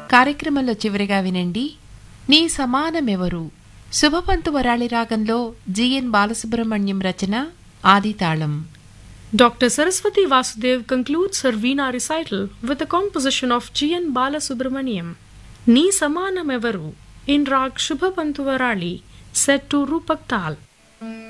కార్యక్రమంలో చివరిగా వినండి నీ సమానమెవరు శుభపంతు వరాళి రాగంలో GN Balasubrahmanyam Rachana ఆదితాళం. Dr. Saraswati Vasudev concludes her Veena recital with a composition of G.N. Balasubramaniam, Ni Samanam Evaru, in Rag Shubhapantuvarali, set to Rupak Tal.